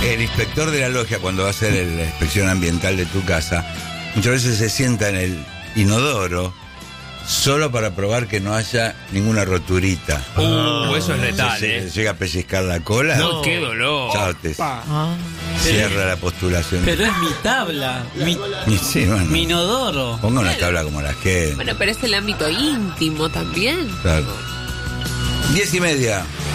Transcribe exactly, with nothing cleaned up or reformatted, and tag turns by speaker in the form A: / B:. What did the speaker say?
A: El inspector de la logia, cuando va a hacer la inspección ambiental de tu casa, muchas veces se sienta en el inodoro solo para probar que no haya ninguna roturita.
B: Uh, eso es letal,
A: se,
B: ¿eh?
A: se llega a pellizcar la cola.
B: No, qué dolor.
A: Chao, te
C: Ah.
A: cierra la postulación.
C: Pero es mi tabla, mi,
A: Y sí, bueno,
C: mi inodoro.
A: ponga una tabla como las que...
D: Bueno, pero es el ámbito íntimo también.
A: Claro. Diez y media.